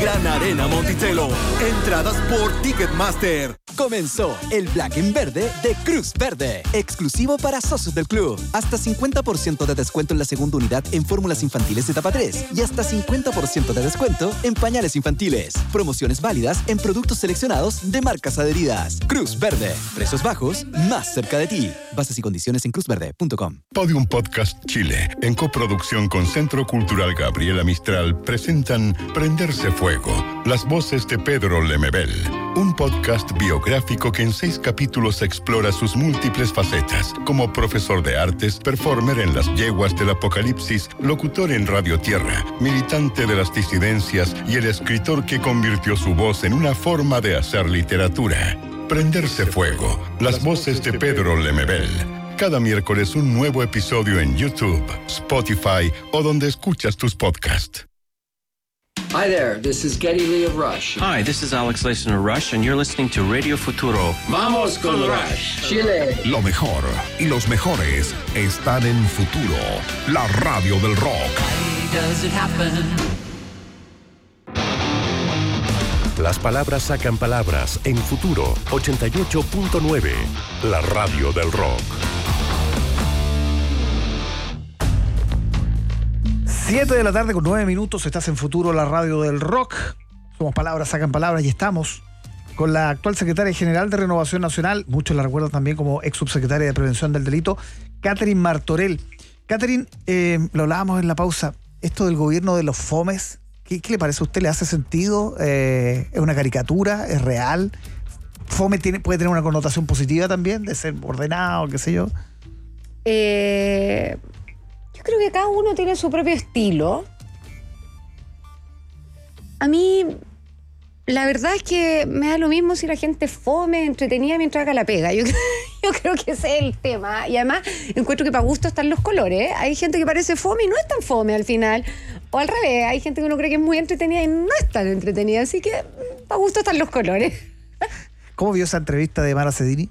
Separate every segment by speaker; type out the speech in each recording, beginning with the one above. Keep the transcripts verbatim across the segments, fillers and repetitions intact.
Speaker 1: Gran Arena Monticello. Entradas por Ticketmaster.
Speaker 2: Comenzó el Black en Verde de Cruz Verde, exclusivo para socios del club. Hasta cincuenta por ciento de descuento en la segunda unidad en fórmulas infantiles de etapa tres y hasta cincuenta por ciento de descuento en pañales infantiles. Promociones válidas en productos seleccionados de marcas adheridas. Cruz Verde, precios bajos, más cerca de ti. Bases y condiciones en cruz verde punto com.
Speaker 3: Podium Podcast Chile, en coproducción con Centro Cultural Gabriela Mistral, presentan Prenderse Fuego, las voces de Pedro Lemebel, un podcast biográfico que en seis capítulos explora sus múltiples facetas, como profesor de artes, performer en las yeguas del apocalipsis, locutor en Radio Tierra, militante de las disidencias y el escritor que convirtió su voz en una forma de hacer literatura. Prenderse Fuego, las voces de Pedro Lemebel. Cada miércoles un nuevo episodio en YouTube, Spotify o donde escuchas tus podcasts.
Speaker 4: Hi there, this is Geddy Lee of Rush.
Speaker 5: Hi, this is Alex Lacen of Rush, and you're listening to Radio Futuro.
Speaker 4: Vamos con Rush, Chile.
Speaker 6: Lo mejor y los mejores están en Futuro, la radio del rock.
Speaker 7: Why does it happen?
Speaker 6: Las palabras sacan palabras en Futuro ochenta y ocho punto nueve, la radio del rock.
Speaker 8: siete de la tarde con nueve minutos, estás en Futuro, la radio del rock. Somos Palabras Sacan Palabras y estamos con la actual secretaria general de Renovación Nacional, muchos la recuerdan también como ex subsecretaria de Prevención del Delito, Catherine Martorell. Catherine, eh, lo hablábamos en la pausa, esto del gobierno de los fomes, ¿qué, qué le parece a usted? ¿Le hace sentido? Eh, ¿Es una caricatura? ¿Es real? ¿Fome tiene, puede tener una connotación positiva también, de ser ordenado, qué sé yo?
Speaker 9: Eh... Yo creo que cada uno tiene su propio estilo. A mí, la verdad es que me da lo mismo si la gente fome, entretenida mientras haga la pega. Yo, yo creo que ese es el tema. Y además, encuentro que para gusto están los colores. Hay gente que parece fome y no es tan fome al final. O al revés, hay gente que uno cree que es muy entretenida y no es tan entretenida. Así que para gusto están los colores.
Speaker 8: ¿Cómo vio esa entrevista de Mara Cedini?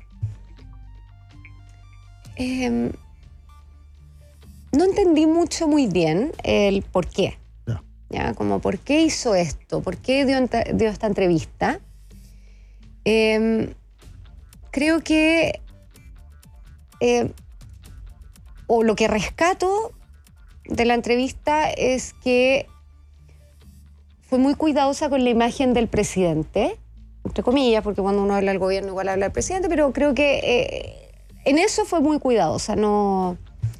Speaker 9: Eh... No entendí mucho muy bien el por qué. No. ¿Ya? Como por qué hizo esto, por qué dio, dio esta entrevista. Eh, creo que eh, o lo que rescato de la entrevista es que fue muy cuidadosa con la imagen del presidente, entre comillas, porque cuando uno habla del gobierno igual habla del presidente, pero creo que eh, en eso fue muy cuidadosa, no...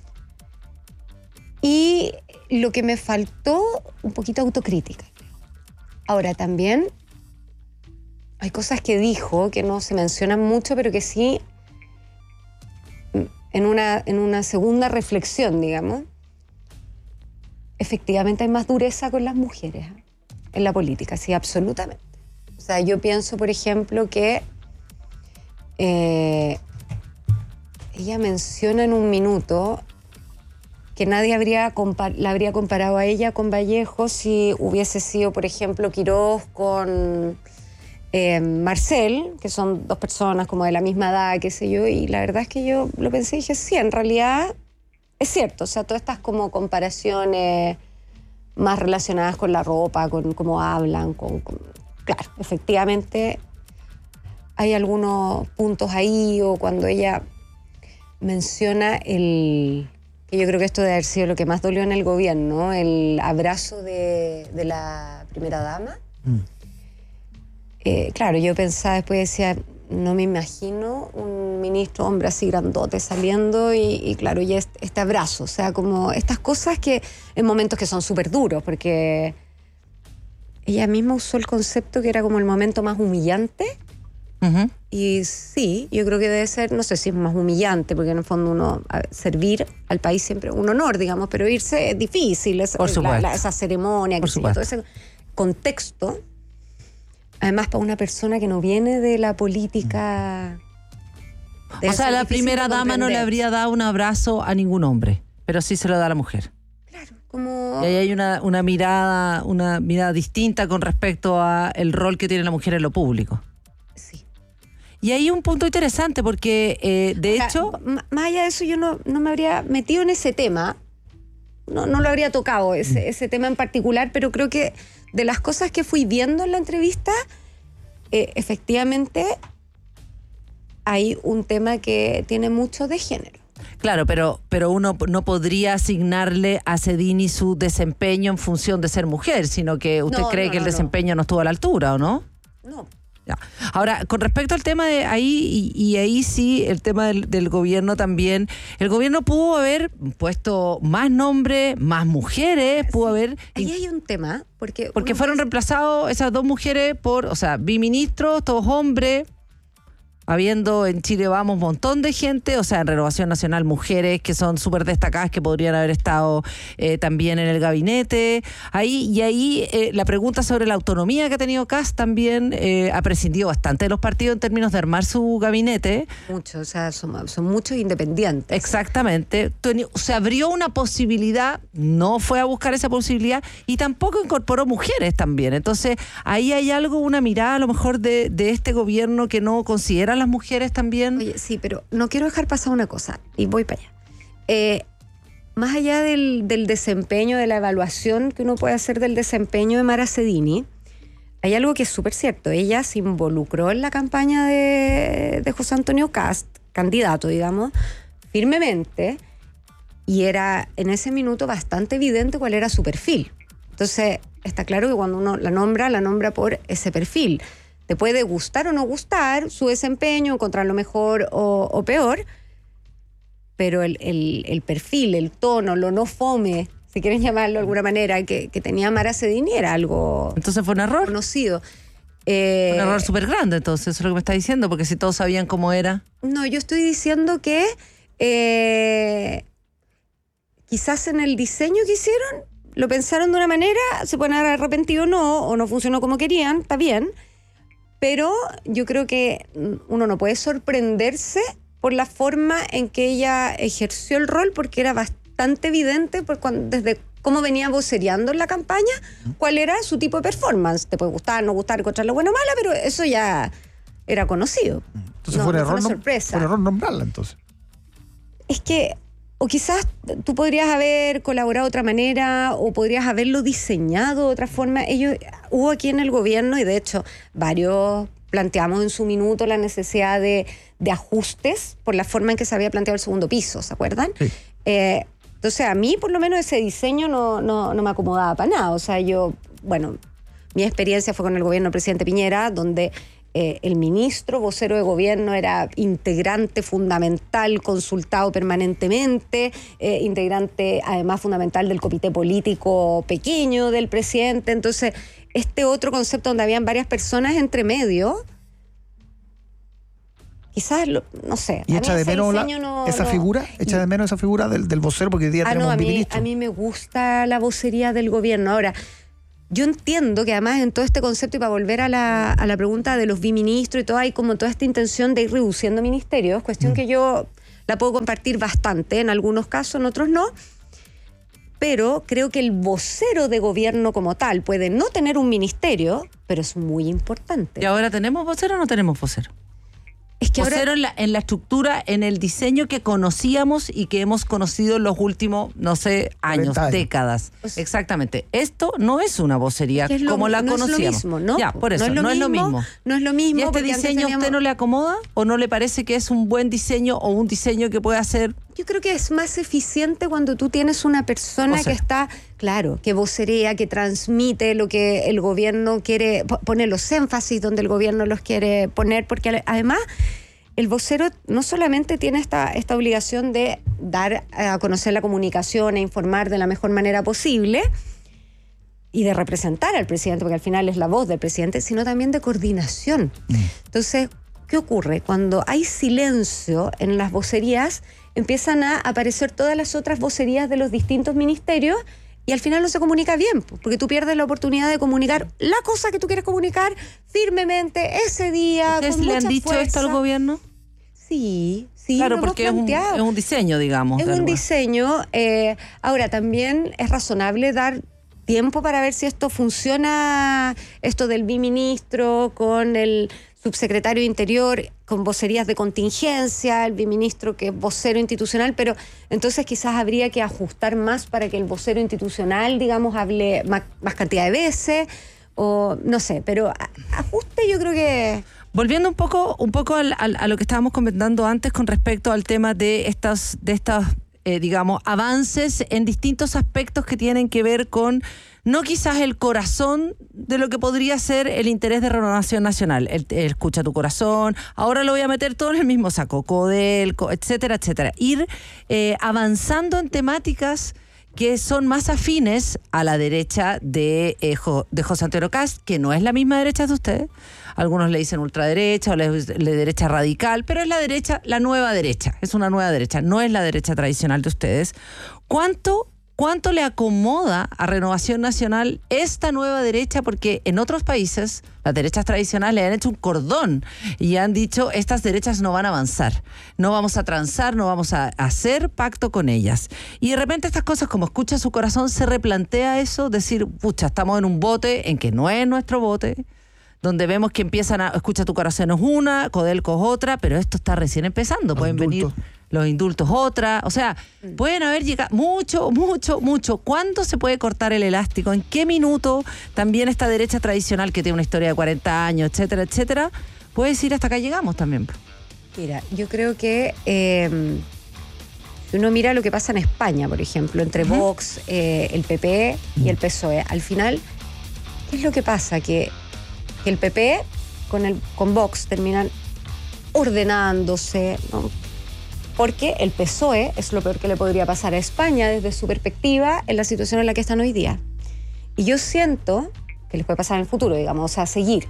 Speaker 9: Y lo que me faltó, un poquito autocrítica. Ahora, también hay cosas que dijo que no se mencionan mucho, pero que sí, en una, en una segunda reflexión, digamos, efectivamente hay más dureza con las mujeres en la política, sí, absolutamente. O sea, yo pienso, por ejemplo, que eh, ella menciona en un minuto que nadie habría compa- la habría comparado a ella con Vallejo si hubiese sido, por ejemplo, Quirós con eh, Marcel, que son dos personas como de la misma edad, qué sé yo, y la verdad es que yo lo pensé y dije, sí, en realidad es cierto, o sea, todas estas como comparaciones más relacionadas con la ropa, con cómo hablan, con, con... claro, efectivamente hay algunos puntos ahí, o cuando ella menciona el... que yo creo que esto debe haber sido lo que más dolió en el gobierno, el abrazo de, de la primera dama. Mm. Eh, claro, yo pensaba después, decía, no me imagino un ministro hombre así grandote saliendo y, y claro, y este, este abrazo, o sea, como estas cosas que en momentos que son súper duros, porque ella misma usó el concepto que era como el momento más humillante. Uh-huh. Y sí, yo creo que debe ser, no sé si es más humillante, porque en el fondo uno, a, servir al país siempre es un honor, digamos, pero irse es difícil, es,
Speaker 10: Por supuesto.
Speaker 9: La, la, esa ceremonia,
Speaker 10: Por
Speaker 9: que sé yo, todo ese contexto, además para una persona que no viene de la política.
Speaker 10: O sea, la primera dama no le habría dado un abrazo a ningún hombre, pero sí se lo da a la mujer.
Speaker 9: Claro, como...
Speaker 10: Y ahí hay una, una mirada, una mirada distinta con respecto a el rol que tiene la mujer en lo público.
Speaker 9: Sí.
Speaker 10: Y hay un punto interesante porque, eh, de
Speaker 9: o sea,
Speaker 10: hecho...
Speaker 9: m- más allá de eso, yo no, no me habría metido en ese tema, no, no lo habría tocado, ese, ese tema en particular, pero creo que de las cosas que fui viendo en la entrevista, eh, efectivamente hay un tema que tiene mucho de género.
Speaker 10: Claro, pero, pero uno no podría asignarle a Cedini su desempeño en función de ser mujer, sino que usted
Speaker 9: No,
Speaker 10: cree
Speaker 9: no,
Speaker 10: que el
Speaker 9: no,
Speaker 10: desempeño no. no estuvo a la altura, ¿o no?
Speaker 9: No.
Speaker 10: Ya. Ahora, con respecto al tema de ahí, y, y ahí sí, el tema del, del gobierno también, el gobierno pudo haber puesto más nombres, más mujeres, pudo
Speaker 9: Sí.
Speaker 10: haber...
Speaker 9: Ahí hay un tema, porque...
Speaker 10: Porque
Speaker 9: uno
Speaker 10: fueron
Speaker 9: puede-
Speaker 10: reemplazados esas dos mujeres por, o sea, biministros, todos hombres, habiendo en Chile Vamos un montón de gente, o sea, en Renovación Nacional mujeres que son súper destacadas, que podrían haber estado eh, también en el gabinete. Ahí, y ahí eh, la pregunta sobre la autonomía que ha tenido Kast también eh, ha prescindido bastante de los partidos en términos de armar su gabinete.
Speaker 9: Muchos, o sea, son, son muchos independientes.
Speaker 10: Exactamente. Teni- Se abrió una posibilidad, no fue a buscar esa posibilidad y tampoco incorporó mujeres también. Entonces, ahí hay algo, una mirada a lo mejor de, de este gobierno que no considera a las mujeres también.
Speaker 9: Oye, sí, pero no quiero dejar pasar una cosa, y voy para allá. Eh, más allá del, del desempeño, de la evaluación que uno puede hacer del desempeño de Mara Cedini, hay algo que es súper cierto. Ella se involucró en la campaña de, de José Antonio Kast, candidato, digamos, firmemente, y era en ese minuto bastante evidente cuál era su perfil. Entonces, está claro que cuando uno la nombra, la nombra por ese perfil. Te puede gustar o no gustar su desempeño, encontrarlo mejor o, o peor, pero el, el, el perfil, el tono, lo no fome, si quieren llamarlo de alguna manera, que, que tenía Mara Cedini era algo...
Speaker 10: Entonces fue un error.
Speaker 9: Conocido. Eh,
Speaker 10: un error súper grande, entonces, eso es lo que me está diciendo, porque si todos sabían cómo era.
Speaker 9: No, yo estoy diciendo que eh, quizás en el diseño que hicieron, lo pensaron de una manera, se pueden haber arrepentido o no, o no funcionó como querían, está bien. Pero yo creo que uno no puede sorprenderse por la forma en que ella ejerció el rol, porque era bastante evidente por cuando, desde cómo venía vocereando en la campaña, cuál era su tipo de performance. Te puede gustar, no gustar, encontrarlo bueno o mala, pero eso ya era conocido.
Speaker 8: Entonces
Speaker 9: no,
Speaker 8: fue un
Speaker 9: no
Speaker 8: error,
Speaker 9: una
Speaker 8: nom-
Speaker 9: sorpresa.
Speaker 8: fue un error nombrarla entonces.
Speaker 9: Es que, o quizás tú podrías haber colaborado de otra manera, o podrías haberlo diseñado de otra forma. Ellos, hubo aquí en el gobierno, y de hecho varios planteamos en su minuto la necesidad de, de ajustes por la forma en que se había planteado el segundo piso, ¿se acuerdan?
Speaker 8: Sí.
Speaker 9: Eh, entonces a mí por lo menos ese diseño no, no, no me acomodaba para nada. O sea, yo, bueno, mi experiencia fue con el gobierno del presidente Piñera, donde Eh, el ministro vocero de gobierno era integrante fundamental, consultado permanentemente, eh, integrante además fundamental del comité político pequeño del presidente. Entonces, este otro concepto donde habían varias personas entre medio, quizás, lo, no sé.
Speaker 8: ¿Y
Speaker 9: a
Speaker 8: echa
Speaker 9: mí
Speaker 8: de
Speaker 9: ese
Speaker 8: menos la-
Speaker 9: diseño no-
Speaker 8: esa
Speaker 9: no-
Speaker 8: figura? ¿Echa de menos esa figura del, del vocero? Porque hoy día
Speaker 9: Ah,
Speaker 8: tenemos
Speaker 9: no, a
Speaker 8: un
Speaker 9: mí,
Speaker 8: biministro.
Speaker 9: a mí me gusta la vocería del gobierno. Ahora, yo entiendo que además en todo este concepto, y para volver a la, a la pregunta de los biministros y todo, hay como toda esta intención de ir reduciendo ministerios, cuestión mm. que yo la puedo compartir bastante, en algunos casos, en otros no, pero creo que el vocero de gobierno como tal puede no tener un ministerio, pero es muy importante.
Speaker 10: ¿Y ahora tenemos vocero o no tenemos vocero?
Speaker 9: Es que
Speaker 10: vocero
Speaker 9: ahora,
Speaker 10: en la, en la estructura, en el diseño que conocíamos y que hemos conocido en los últimos, no sé, años,
Speaker 8: años.
Speaker 10: décadas.
Speaker 9: O sea,
Speaker 10: Exactamente. Esto no es una vocería
Speaker 9: que es lo-
Speaker 10: como la
Speaker 9: no
Speaker 10: conocíamos.
Speaker 9: Es lo mismo, ¿no?
Speaker 10: Ya, por eso, no es lo mismo.
Speaker 9: No es lo mismo.
Speaker 10: ¿Y este
Speaker 9: porque antes
Speaker 10: diseño a usted
Speaker 9: teníamos-
Speaker 10: no le acomoda? ¿O no le parece que es un buen diseño o un diseño que puede hacer?
Speaker 9: Yo creo que es más eficiente cuando tú tienes una persona
Speaker 10: Vocero.
Speaker 9: que está, claro, que vocerea, que transmite lo que el gobierno quiere, po- pone los énfasis donde el gobierno los quiere poner, porque ale- además el vocero no solamente tiene esta, esta obligación de dar a conocer la comunicación e informar de la mejor manera posible y de representar al presidente, porque al final es la voz del presidente, sino también de coordinación. Entonces, ¿qué ocurre? Cuando hay silencio en las vocerías, empiezan a aparecer todas las otras vocerías de los distintos ministerios y al final no se comunica bien, porque tú pierdes la oportunidad de comunicar la cosa que tú quieres comunicar firmemente ese día.
Speaker 10: ¿Ustedes
Speaker 9: con
Speaker 10: le han
Speaker 9: mucha
Speaker 10: dicho
Speaker 9: fuerza.
Speaker 10: esto al gobierno?
Speaker 9: Sí, sí.
Speaker 10: Claro,
Speaker 9: lo hemos
Speaker 10: porque es un,
Speaker 9: planteado.
Speaker 10: es un diseño, digamos.
Speaker 9: Es
Speaker 10: de
Speaker 9: un
Speaker 10: alguna-
Speaker 9: diseño. Eh, ahora, también es razonable dar tiempo para ver si esto funciona, esto del biministro con el subsecretario de Interior con vocerías de contingencia, el viceministro que es vocero institucional, pero entonces quizás habría que ajustar más para que el vocero institucional, digamos, hable más, más cantidad de veces, o no sé, pero ajuste yo creo que...
Speaker 10: Volviendo un poco, un poco al, al, a lo que estábamos comentando antes con respecto al tema de estas, de estas eh, digamos, avances en distintos aspectos que tienen que ver con no quizás el corazón de lo que podría ser el interés de Renovación Nacional. El, el escucha tu corazón, ahora lo voy a meter todo en el mismo saco, Codelco, etcétera, etcétera. Ir eh, avanzando en temáticas que son más afines a la derecha de, eh, jo, de José Antonio Kast, que no es la misma derecha de ustedes. Algunos le dicen ultraderecha o le, le derecha radical, pero es la derecha, la nueva derecha. Es una nueva derecha, no es la derecha tradicional de ustedes. ¿Cuánto, cuánto le acomoda a Renovación Nacional esta nueva derecha? Porque en otros países las derechas tradicionales le han hecho un cordón y han dicho estas derechas no van a avanzar, no vamos a transar, no vamos a hacer pacto con ellas. Y de repente estas cosas como escucha su corazón se replantea eso, decir, pucha, estamos en un bote en que no es nuestro bote, donde vemos que empiezan a, escucha tu corazón es una, Codelco es otra, pero esto está recién empezando, pueden venir los indultos otra, o sea, pueden haber llegado mucho, mucho, mucho. ¿Cuándo se puede cortar el elástico? ¿En qué minuto también esta derecha tradicional que tiene una historia de cuarenta años, etcétera, etcétera, puede decir hasta acá llegamos también?
Speaker 9: Mira, yo creo que eh, si uno mira lo que pasa en España, por ejemplo, entre uh-huh. Vox, eh, el P P y el P S O E, al final, ¿qué es lo que pasa? Que, que el P P con, el, con Vox terminan ordenándose, ¿no? Porque el P S O E es lo peor que le podría pasar a España desde su perspectiva en la situación en la que están hoy día. Y yo siento que les puede pasar en el futuro, digamos, o sea, seguir.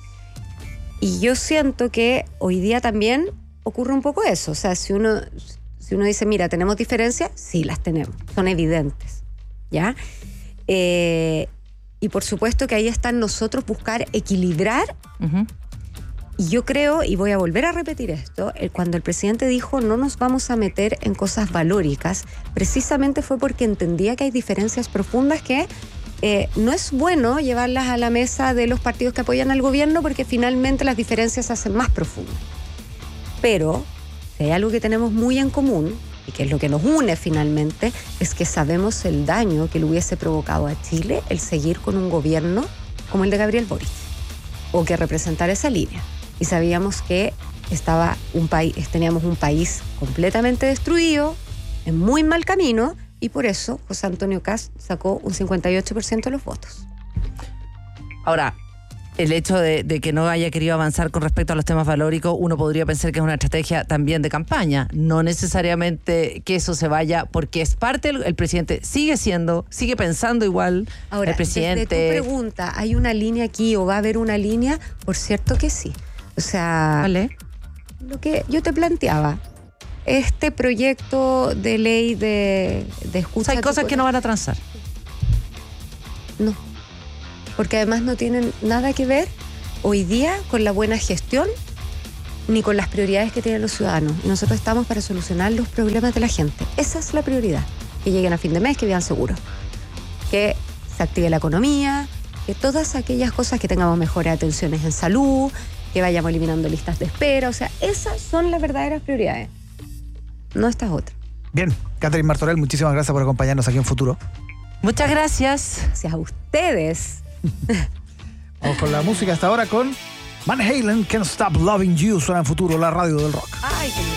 Speaker 9: Y yo siento que hoy día también ocurre un poco eso. O sea, si uno, si uno dice, mira, ¿tenemos diferencias? Sí, las tenemos. Son evidentes, ¿ya? Eh, y por supuesto que ahí está en nosotros buscar equilibrar. Uh-huh. Y yo creo, y voy a volver a repetir esto, cuando el presidente dijo no nos vamos a meter en cosas valóricas, precisamente fue porque entendía que hay diferencias profundas que eh, no es bueno llevarlas a la mesa de los partidos que apoyan al gobierno porque finalmente las diferencias se hacen más profundas. Pero si hay algo que tenemos muy en común, y que es lo que nos une finalmente, es que sabemos el daño que le hubiese provocado a Chile el seguir con un gobierno como el de Gabriel Boric, o que representara esa línea. Y sabíamos que estaba un país, teníamos un país completamente destruido, en muy mal camino, y por eso José Antonio Kast sacó un cincuenta y ocho por ciento de los votos.
Speaker 10: Ahora, el hecho de, de que no haya querido avanzar con respecto a los temas valóricos, uno podría pensar que es una estrategia también de campaña, no necesariamente que eso se vaya, porque es parte, el, el presidente sigue siendo, sigue pensando igual.
Speaker 9: Ahora,
Speaker 10: el presidente...
Speaker 9: desde tu pregunta, ¿hay una línea aquí o va a haber una línea? Por cierto que sí. O sea,
Speaker 10: ¿vale?
Speaker 9: Lo que yo te planteaba, este proyecto de ley de, de escucha...
Speaker 10: O sea, hay cosas que no van a transar.
Speaker 9: No, porque además no tienen nada que ver hoy día con la buena gestión ni con las prioridades que tienen los ciudadanos. Y nosotros estamos para solucionar los problemas de la gente. Esa es la prioridad. Que lleguen a fin de mes, que vivan seguros. Que se active la economía, que todas aquellas cosas, que tengamos mejores atenciones en salud, que vayamos eliminando listas de espera. O sea, esas son las verdaderas prioridades, no estas otras.
Speaker 8: Bien, Catherine Martorell, muchísimas gracias por acompañarnos aquí en Futuro.
Speaker 10: Muchas gracias.
Speaker 9: Gracias a ustedes.
Speaker 8: Vamos con la música hasta ahora con Van Halen, Can't Stop Loving You. Suena en Futuro, la radio del rock.
Speaker 9: Ay, qué